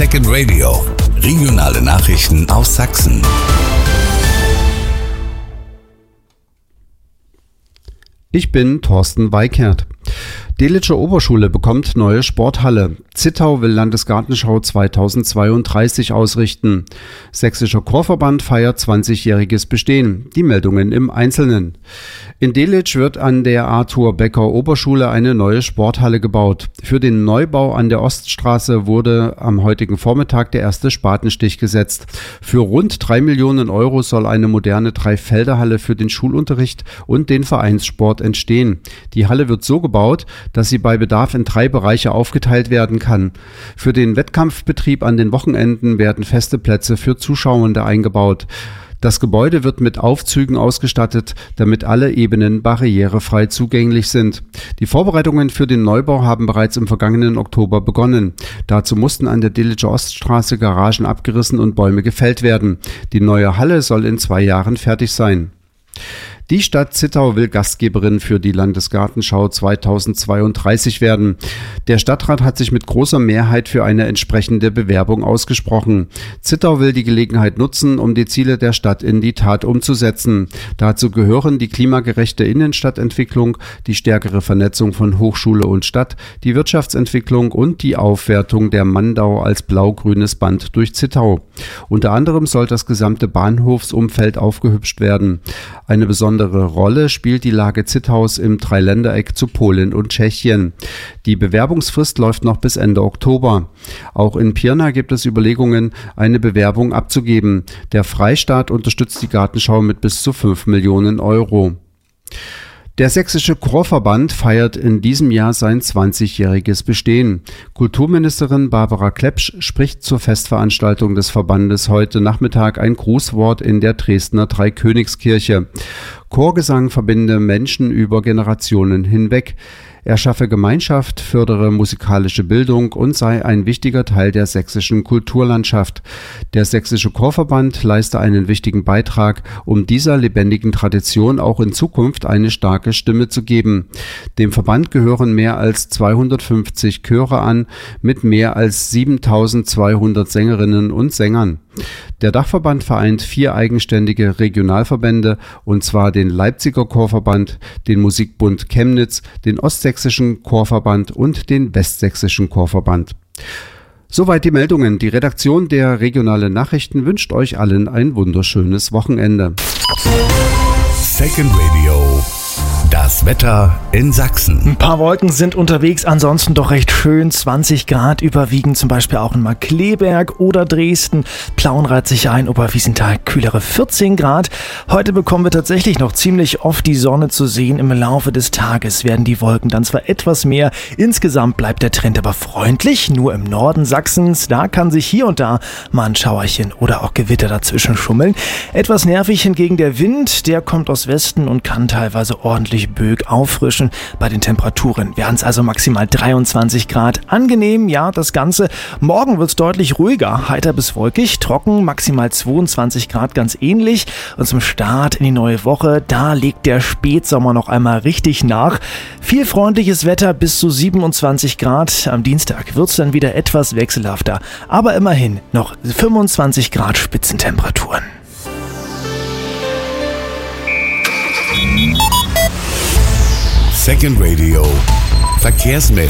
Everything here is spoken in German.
Second Radio. Regionale Nachrichten aus Sachsen. Ich bin Thorsten Weikert. Delitzsche Oberschule bekommt neue Sporthalle. Zittau will Landesgartenschau 2032 ausrichten. Sächsischer Chorverband feiert 20-jähriges Bestehen. Die Meldungen im Einzelnen. In Delitzsch wird an der Arthur Becker Oberschule eine neue Sporthalle gebaut. Für den Neubau an der Oststraße wurde am heutigen Vormittag der erste Spatenstich gesetzt. Für rund 3 Millionen Euro soll eine moderne Dreifelderhalle für den Schulunterricht und den Vereinssport entstehen. Die Halle wird so gebaut, dass sie bei Bedarf in 3 Bereiche aufgeteilt werden kann. Für den Wettkampfbetrieb an den Wochenenden werden feste Plätze für Zuschauende eingebaut. Das Gebäude wird mit Aufzügen ausgestattet, damit alle Ebenen barrierefrei zugänglich sind. Die Vorbereitungen für den Neubau haben bereits im vergangenen Oktober begonnen. Dazu mussten an der Delitzscher Oststraße Garagen abgerissen und Bäume gefällt werden. Die neue Halle soll in 2 Jahren fertig sein. Die Stadt Zittau will Gastgeberin für die Landesgartenschau 2032 werden. Der Stadtrat hat sich mit großer Mehrheit für eine entsprechende Bewerbung ausgesprochen. Zittau will die Gelegenheit nutzen, um die Ziele der Stadt in die Tat umzusetzen. Dazu gehören die klimagerechte Innenstadtentwicklung, die stärkere Vernetzung von Hochschule und Stadt, die Wirtschaftsentwicklung und die Aufwertung der Mandau als blau-grünes Band durch Zittau. Unter anderem soll das gesamte Bahnhofsumfeld aufgehübscht werden. Eine besondere Rolle spielt die Lage Zittaus im Dreiländereck zu Polen und Tschechien. Die Bewerbungsfrist läuft noch bis Ende Oktober. Auch in Pirna gibt es Überlegungen, eine Bewerbung abzugeben. Der Freistaat unterstützt die Gartenschau mit bis zu 5 Millionen Euro. Der Sächsische Chorverband feiert in diesem Jahr sein 20-jähriges Bestehen. Kulturministerin Barbara Klepsch spricht zur Festveranstaltung des Verbandes heute Nachmittag ein Grußwort in der Dresdner Dreikönigskirche. Chorgesang verbinde Menschen über Generationen hinweg. Er schaffe Gemeinschaft, fördere musikalische Bildung und sei ein wichtiger Teil der sächsischen Kulturlandschaft. Der Sächsische Chorverband leiste einen wichtigen Beitrag, um dieser lebendigen Tradition auch in Zukunft eine starke Stimme zu geben. Dem Verband gehören mehr als 250 Chöre an, mit mehr als 7200 Sängerinnen und Sängern. Der Dachverband vereint 4 eigenständige Regionalverbände, und zwar den Leipziger Chorverband, den Musikbund Chemnitz, den Ostsächsischen Chorverband und den Westsächsischen Chorverband. Soweit die Meldungen. Die Redaktion der Regionalen Nachrichten wünscht euch allen ein wunderschönes Wochenende. Second Radio. Das Wetter in Sachsen. Ein paar Wolken sind unterwegs, ansonsten doch recht schön. 20 Grad überwiegend, zum Beispiel auch in Markkleeberg oder Dresden. Plauen reiht sich ein, Oberwiesenthal kühlere 14 Grad. Heute bekommen wir tatsächlich noch ziemlich oft die Sonne zu sehen. Im Laufe des Tages werden die Wolken dann zwar etwas mehr. Insgesamt bleibt der Trend aber freundlich. Nur im Norden Sachsens, da kann sich hier und da mal ein Schauerchen oder auch Gewitter dazwischen schummeln. Etwas nervig hingegen der Wind, der kommt aus Westen und kann teilweise ordentlich Böig auffrischen. Bei den Temperaturen werden es also maximal 23 Grad. Angenehm, ja, das Ganze. Morgen wird es deutlich ruhiger, heiter bis wolkig, trocken, maximal 22 Grad, ganz ähnlich. Und zum Start in die neue Woche, da legt der Spätsommer noch einmal richtig nach. Viel freundliches Wetter bis zu 27 Grad. Am Dienstag wird es dann wieder etwas wechselhafter, aber immerhin noch 25 Grad Spitzentemperaturen. Second Radio. Verkehrsmeldung.